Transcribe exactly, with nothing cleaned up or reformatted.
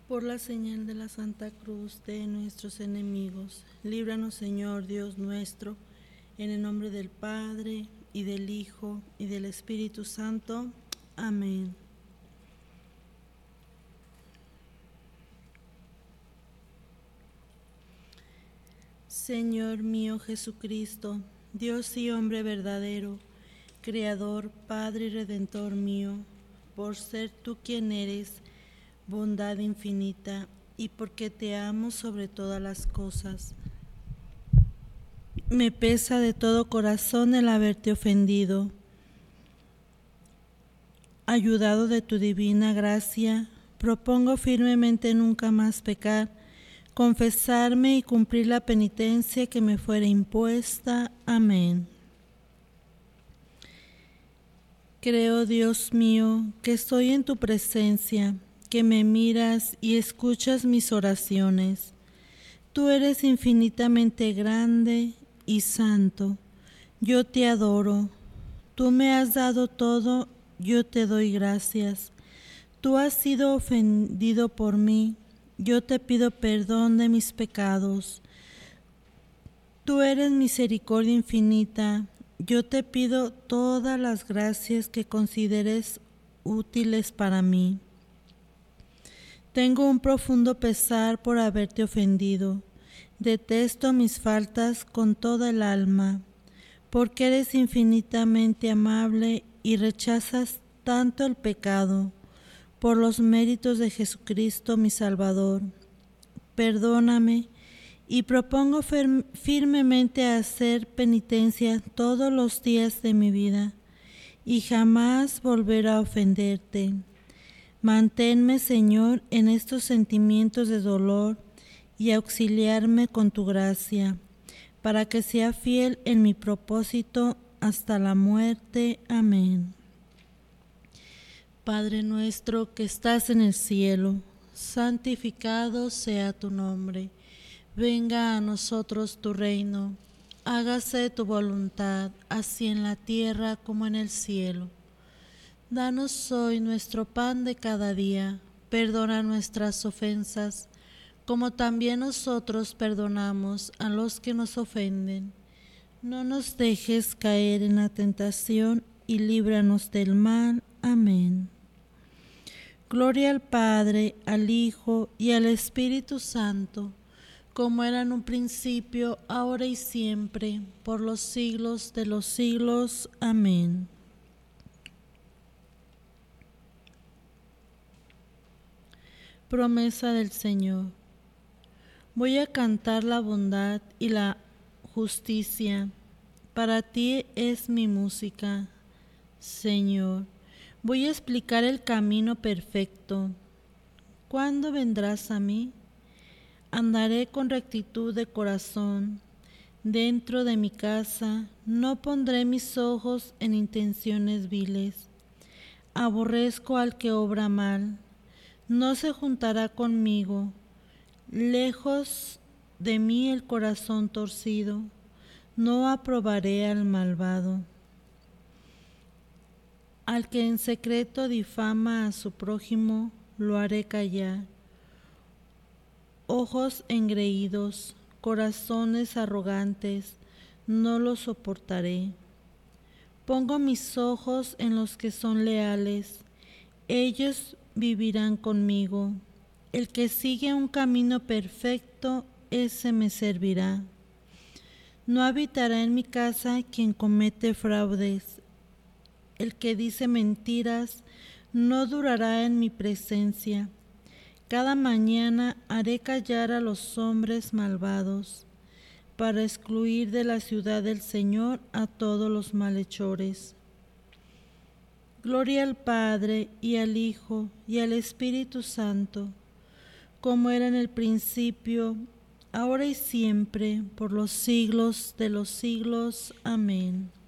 Por la señal de la Santa Cruz de nuestros enemigos, líbranos, Señor Dios nuestro, en el nombre del Padre, y del Hijo, y del Espíritu Santo. Amén. Señor mío Jesucristo, Dios y hombre verdadero, Creador, Padre y Redentor mío, por ser tú quien eres, bondad infinita, y porque te amo sobre todas las cosas. Me pesa de todo corazón el haberte ofendido. Ayudado de tu divina gracia, propongo firmemente nunca más pecar, confesarme y cumplir la penitencia que me fuera impuesta. Amén. Creo, Dios mío, que estoy en tu presencia, que me miras y escuchas mis oraciones. Tú eres infinitamente grande y santo. Yo te adoro. Tú me has dado todo, yo te doy gracias. Tú has sido ofendido por mí. Yo te pido perdón de mis pecados. Tú eres misericordia infinita. Yo te pido todas las gracias que consideres útiles para mí. Tengo un profundo pesar por haberte ofendido. Detesto mis faltas con toda el alma, porque eres infinitamente amable y rechazas tanto el pecado. Por los méritos de Jesucristo mi Salvador, perdóname y propongo firmemente hacer penitencia todos los días de mi vida y jamás volver a ofenderte. Manténme, Señor, en estos sentimientos de dolor y auxiliarme con tu gracia, para que sea fiel en mi propósito hasta la muerte. Amén. Padre nuestro que estás en el cielo, santificado sea tu nombre. Venga a nosotros tu reino. Hágase tu voluntad, así en la tierra como en el cielo. Danos hoy nuestro pan de cada día. Perdona nuestras ofensas, como también nosotros perdonamos a los que nos ofenden. No nos dejes caer en la tentación y líbranos del mal. Amén. Gloria al Padre, al Hijo y al Espíritu Santo, como era en un principio, ahora y siempre, por los siglos de los siglos. Amén. Promesa del Señor. Voy a cantar la bondad y la justicia. Para ti es mi música, Señor. Voy a explicar el camino perfecto. ¿Cuándo vendrás a mí? Andaré con rectitud de corazón. Dentro de mi casa no pondré mis ojos en intenciones viles. Aborrezco al que obra mal. No se juntará conmigo. Lejos de mí el corazón torcido. No aprobaré al malvado. Al que en secreto difama a su prójimo, lo haré callar. Ojos engreídos, corazones arrogantes, no los soportaré. Pongo mis ojos en los que son leales, ellos vivirán conmigo. El que sigue un camino perfecto, ese me servirá. No habitará en mi casa quien comete fraudes. El que dice mentiras no durará en mi presencia. Cada mañana haré callar a los hombres malvados, para excluir de la ciudad del Señor a todos los malhechores. Gloria al Padre, y al Hijo, y al Espíritu Santo, como era en el principio, ahora y siempre, por los siglos de los siglos. Amén.